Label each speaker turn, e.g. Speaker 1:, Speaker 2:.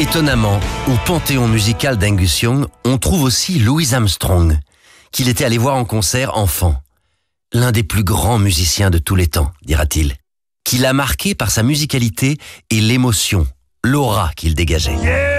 Speaker 1: Étonnamment, au panthéon musical d'Angus Young, on trouve aussi Louis Armstrong, qu'il était allé voir en concert enfant. L'un des plus grands musiciens de tous les temps, dira-t-il, qui l'a marqué par sa musicalité et l'émotion, l'aura qu'il dégageait.
Speaker 2: Yeah!